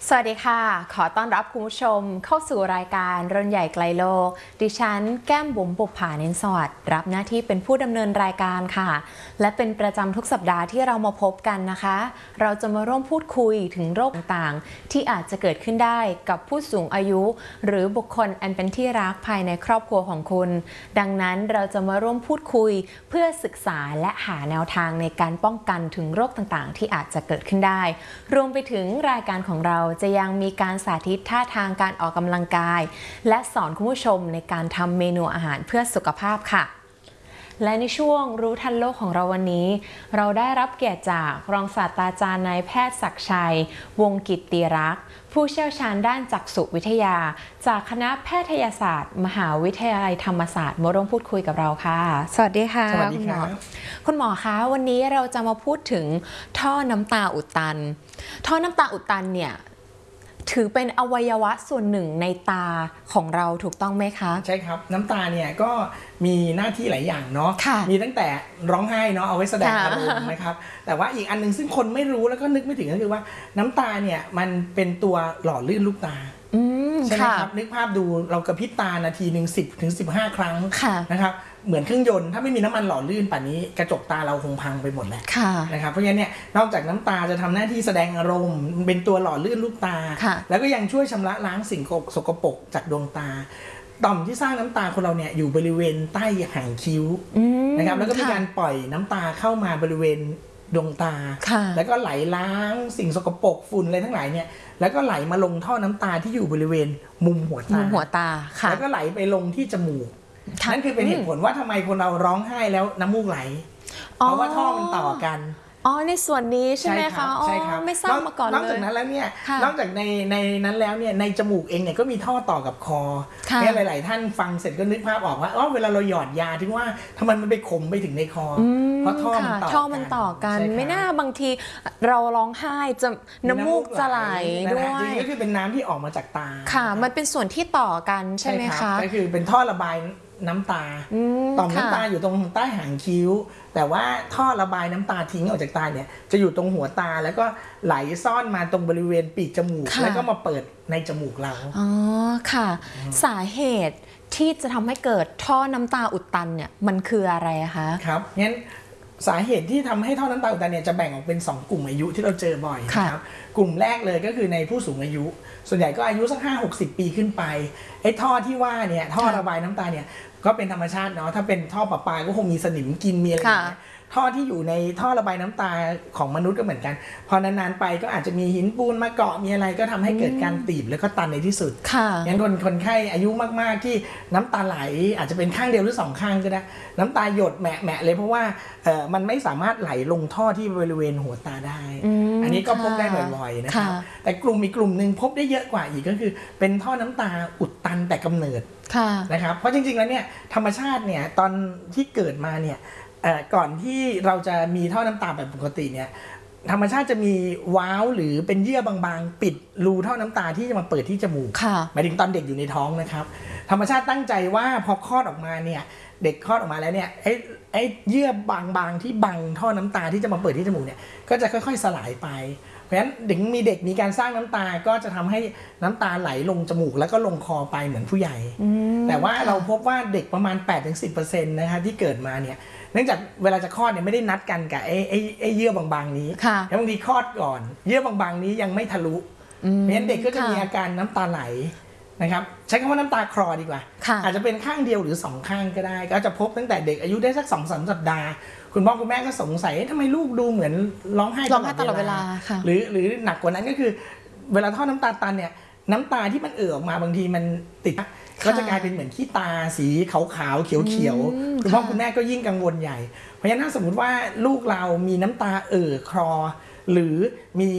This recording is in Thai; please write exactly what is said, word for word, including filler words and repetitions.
สวัสดีค่ะขอต้อนรับคุณผู้ชมเข้าสู่รายการรนใหญ่ไกลโลกดิฉันแก้มบุ๋มบุปผาเน้นสวัสดิ์รับหน้าที่เป็นผู้ดำเนินรายการค่ะและเป็นประจำทุกสัปดาห์ที่เรามาพบกันนะคะเราจะมาร่วมพูดคุยถึงโรคต่างๆที่อาจจะเกิดขึ้นได้กับผู้สูงอายุหรือบุคคลอันเป็นที่รักภายในครอบครัวของคุณดังนั้นเราจะมาร่วมพูดคุยเพื่อศึกษาและหาแนวทางในการป้องกันถึงโรคต่างๆที่อาจจะเกิดขึ้นได้รวมไปถึงรายการของเราจะยังมีการสาธิตท่าทางการออกกำลังกายและสอนคุณผู้ชมในการทำเมนูอาหารเพื่อสุขภาพค่ะและในช่วงรู้ทันโลกของเราวันนี้เราได้รับเกียรติจากรองศาสตราจารย์นายแพทย์ศักดิ์ชัยวงศ์กิตติรักษ์ผู้เชี่ยวชาญด้านจักษุวิทยาจากคณะแพทยศาสตร์มหาวิทยาลัยธรรมศาสตร์มาร่วมพูดคุยกับเราค่ะสวัสดีค่ะสวัสดีครับคุณหมอคะวันนี้เราจะมาพูดถึงท่อน้ำตาอุดตันท่อน้ำตาอุดตันเนี่ยถือเป็นอวัยวะส่วนหนึ่งในตาของเราถูกต้องไหมคะใช่ครับน้ำตาเนี่ยก็มีหน้าที่หลายอย่างเนาะมีตั้งแต่ร้องไห้เนาะเอาไว้แสดงอารมณ์นะครับแต่ว่าอีกอันนึงซึ่งคนไม่รู้แล้วก็นึกไม่ถึงก็คือว่าน้ำตาเนี่ยมันเป็นตัวหล่อลื่นลูกตาใช่ไหมครับนึกภาพดูเรากระพริบตานาทีหนึ่งสิบถึงสิบห้าครั้งนะครับเหมือนเครื่องยนต์ถ้าไม่มีน้ำมันหล่อลื่นป่านนี้กระจกตาเราคงพังไปหมดแล้วนะครับเพราะฉะนั้นเนี่ยนอกจากน้ำตาจะทำหน้าที่แสดงอารมณ์เป็นตัวหล่อลื่นลูกตาแล้วก็ยังช่วยชำระล้างสิ่งสกปรกจากดวงตาต่อมที่สร้างน้ำตาคนเราเนี่ยอยู่บริเวณใต้หางคิ้วนะครับแล้วก็มีการปล่อยน้ำตาเข้ามาบริเวณดวงตาแล้วก็ไหลล้างสิ่งสกปรกฝุ่นอะไรทั้งหลายเนี่ยแล้วก็ไหลมาลงท่อน้ำตาที่อยู่บริเวณมุมหัวตามุมหัวตาแล้วก็ไหลไปลงที่จมูกนั่นคือเป็นเหตุผลว่าทำไมคนเราร้องไห้แล้วน้ำมูกไหลเพราะว่าท่อมันต่อกันอ๋อในส่วนนี้ใช่ไหมคะใช่ครับไม่ทราบมาก่อนเลยนอกจากนั้นแล้วเนี่ยนอกจากในในนั้นแล้วเนี่ยในจมูกเองเนี่ยก็มีท่อต่อกับคอเนี่ยหลายๆท่านฟังเสร็จก็นึกภาพออกว่าอ๋อเวลาเราหยอดยาถึงว่าทำไมมันไปขมไปถึงในคอเพราะท่อมันต่อท่อมันต่อกันไม่น่าบางทีเราร้องไห้จะน้ำมูกจะไหลด้วยจริงๆก็คือเป็นน้ำที่ออกมาจากตาค่ะมันเป็นส่วนที่ต่อกันใช่ไหมคะก็คือเป็นท่อระบายน้ำตาต่อมน้ำตาอยู่ตรงใต้หางคิ้วแต่ว่าท่อระบายน้ำตาทิ้งออกจากตาเนี่ยจะอยู่ตรงหัวตาแล้วก็ไหลซ่อนมาตรงบริเวณปีกจมูกแล้วก็มาเปิดในจมูกเราอ๋อค่ะสาเหตุที่จะทำให้เกิดท่อน้ำตาอุดตันเนี่ยมันคืออะไรคะครับงั้นสาเหตุที่ทำให้ท่อน้ำตาอุดตันเนี่ยจะแบ่งออกเป็นสองกลุ่มอายุที่เราเจอบ่อยนะครับกลุ่มแรกเลยก็คือในผู้สูงอายุส่วนใหญ่ก็อายุสักห้าหกสิบปีขึ้นไปไอ้ท่อที่ว่าเนี่ยท่อระบายน้ำตาเนี่ยก็เป็นธรรมชาติเนาะถ้าเป็นท่อประปาก็คงมีสนิมกินมีอะไรอย่างเงี้ยท่อที่อยู่ในท่อระบายน้ำตาของมนุษย์ก็เหมือนกันพอนานๆไปก็อาจจะมีหินปูนมาเกาะมีอะไรก็ทำให้เกิดการตีบแล้วก็ตันในที่สุดอย่างคนคนไข้อายุมากๆที่น้ำตาไหลอาจจะเป็นข้างเดียวหรือสองข้างก็ได้น้ำตาหยดแหมะเลยเพราะว่าเอ่อมันไม่สามารถไหลลงท่อที่บริเวณหัวตาได้อันนี้ก็พบได้บ่อยๆนะครับแต่กลุ่มอีกกลุ่มหนึ่งพบได้เยอะกว่าอีกก็คือเป็นท่อน้ำตาอุดตันแต่กำเนิดนะครับเพราะจริงๆแล้วเนี่ยธรรมชาติเนี่ยตอนที่เกิดมาเนี่ยก่อนที่เราจะมีท่อน้ำตาแบบปกติเนี่ยธรรมชาติจะมีว้าวหรือเป็นเยื่อบางๆปิดรูท่อน้ำตาที่จะมาเปิดที่จมูกหมายถึงตอนเด็กอยู่ในท้องนะครับธรรมชาติตั้งใจว่าพอคลอดออกมาเนี่ยเด็กคลอดออกมาแล้วเนี่ยไอ้ไอ้เยื่อบางๆที่บังท่อน้ำตาที่จะมาเปิดที่จมูกเนี่ยก็จะค่อยๆสลายไปเพราะฉะนั้นเด็กมีเด็กมีการสร้างน้ำตาก็จะทำให้น้ำตาไหลลงจมูกแล้วก็ลงคอไปเหมือนผู้ใหญ่แต่ว่าเราพบว่าเด็กประมาณ แปดถึงสิบเปอร์เซ็นต์ นะคะที่เกิดมาเนี่ยเนื่องจากเวลาจะคลอดเนี่ยไม่ได้นัดกันกับไอ้ไอ้ไอ้เยื่อบางๆนี้แล้วบางทีคลอดก่อนเยื่อบางๆนี้ยังไม่ทะลุเพราะฉะนั้นเด็กก็จะมีอาการน้ำตาไหลนะครับใช้คำว่าน้ำตาคลอดีกว่าอาจจะเป็นข้างเดียวหรือสองข้างก็ได้ก็จะพบตั้งแต่เด็กอายุได้สัก สองถึงสาม สัปดาห์คุณพ่อคุณแม่ก็สงสัยทำไมลูกดูเหมือนร้องไห้ตลอดเวลาหรือหรือหนักกว่านั้นก็คือเวลาท่อน้ำตาตันเนี่ยน้ำตาที่มันเอ่อออกมาบางทีมันติดก็จะกลายเป็นเหมือนขี้ตาสีขาวๆเขียวๆคุณพ่อคุณแม่ก็ยิ่งกังวลใหญ่เพราะฉะนั้นถ้าสมมติว่าลูกเรามีน้ำตาเอ่อคลอหรือมี